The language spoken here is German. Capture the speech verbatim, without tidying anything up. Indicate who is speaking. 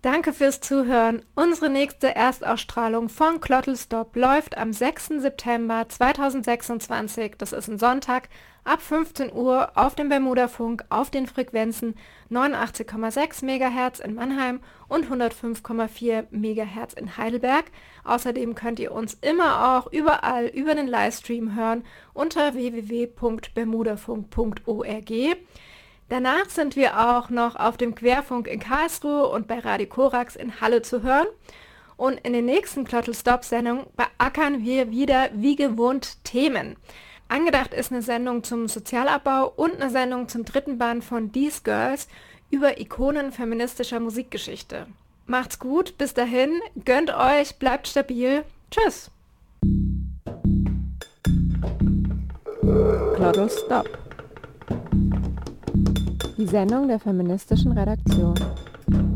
Speaker 1: Danke fürs Zuhören. Unsere nächste Erstausstrahlung von Klottelstop läuft am sechsten September zweitausendsechsundzwanzig, das ist ein Sonntag, ab fünfzehn Uhr auf dem Bermudafunk auf den Frequenzen neunundachtzig Komma sechs Megahertz in Mannheim und hundertfünf Komma vier Megahertz in Heidelberg. Außerdem könnt ihr uns immer auch überall über den Livestream hören unter w w w punkt bermudafunk punkt org. Danach sind wir auch noch auf dem Querfunk in Karlsruhe und bei Radio Korax in Halle zu hören. Und in den nächsten Klottelstop-Sendungen beackern wir wieder wie gewohnt Themen. Angedacht ist eine Sendung zum Sozialabbau und eine Sendung zum dritten Band von These Girls über Ikonen feministischer Musikgeschichte. Macht's gut, bis dahin, gönnt euch, bleibt stabil. Tschüss!
Speaker 2: Klottelstop. Die Sendung der feministischen Redaktion.